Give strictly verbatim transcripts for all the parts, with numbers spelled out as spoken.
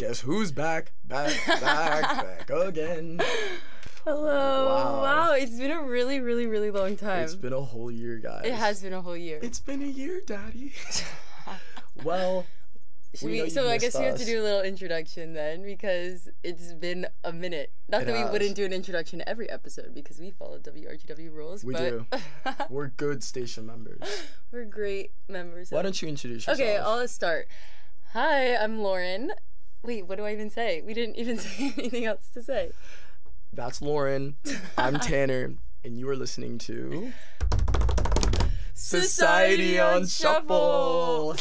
Guess who's back? Back, back, back again. Hello. Wow. Wow, it's been a really, really, really long time. It's been a whole year, guys. It has been a whole year. It's been a year, Daddy. Well, Should we we, know you so I missed guess we have to us. do a little introduction then, because it's been a minute. Not It that we has. wouldn't do an introduction every episode, because we follow W R G W rules. We but do. We're good station members. We're great members. Why of- don't you introduce yourself? Okay, I'll start. Hi, I'm Lauren. Wait, what do I even say? We didn't even say anything else to say. That's Lauren. I'm Tanner, and you are listening to Society on Shuffle.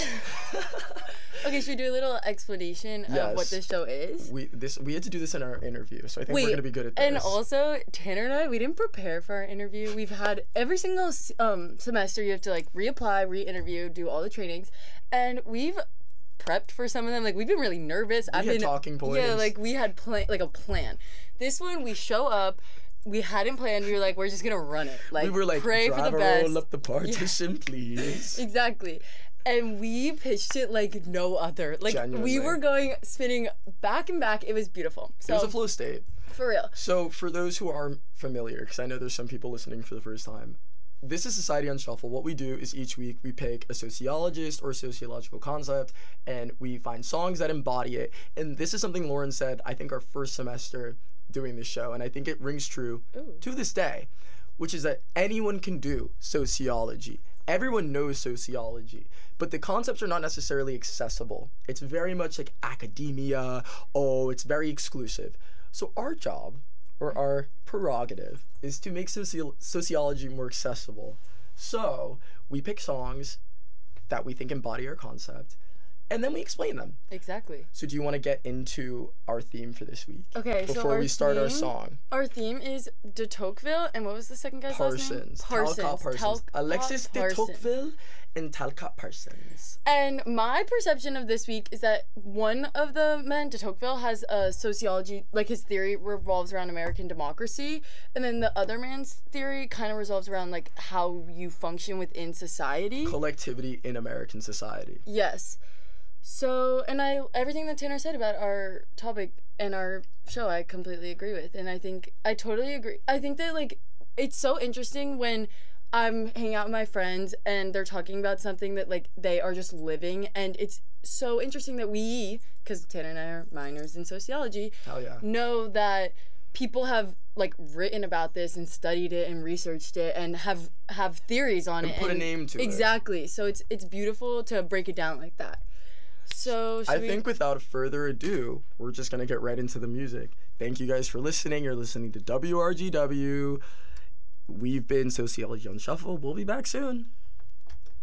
Okay, should we do a little explanation of Yes. what this show is? We this we had to do this in our interview, so I think Wait, we're gonna be good at this. and also Tanner and I, we didn't prepare for our interview. We've had every single um semester you have to like reapply, re-interview, do all the trainings, and we've prepped for some of them. Like we've been really nervous. We I've had been talking points. Yeah, like we had plan like a plan. This one we show up. We hadn't planned. We were like, we're just gonna run it. Like we were like, pray for drive the a best. roll up the partition, please. Exactly. And we pitched it like no other. Like Genuinely. we were going spinning back and back. It was beautiful. So It was a flow state. for real. So for those who aren't familiar, because I know there's some people listening for the first time, this is Society on Shuffle. What we do is each week we pick a sociologist or sociological concept and we find songs that embody it. And this is something Lauren said, I think our first semester doing this show, and I think it rings true Ooh. to this day, which is that anyone can do sociology. Everyone knows sociology, but the concepts are not necessarily accessible. It's very much like academia. Oh, it's very exclusive. So our job, or our prerogative, is to make soci- sociology more accessible. So we pick songs that we think embody our concept, and then we explain them. Exactly. So do you want to get into our theme for this week? Okay, so Before our we start our theme- song. Our theme is de Tocqueville, and what was the second guy's last name? Parsons. Talcott Parsons. Talcott Alexis de Parsons. Tocqueville and Talcott Parsons. And my perception of this week is that one of the men, de Tocqueville, has a sociology, like his theory revolves around American democracy, and then the other man's theory kind of revolves around like how you function within society. Collectivity in American society. Yes. So, and I, everything that Tanner said about our topic and our show, I completely agree with. And I think, I totally agree. I think that, like, it's so interesting when I'm hanging out with my friends and they're talking about something that, like, they are just living. And it's so interesting that we, because Tanner and I are minors in sociology, Hell yeah. know that people have, like, written about this and studied it and researched it and have, have theories on And it. put a and name to it. Exactly. So it's, it's beautiful to break it down like that. So should I we... think without further ado, we're just going to get right into the music. Thank you guys for listening. You're listening to W R G W. We've been Sociology on Shuffle. We'll be back soon.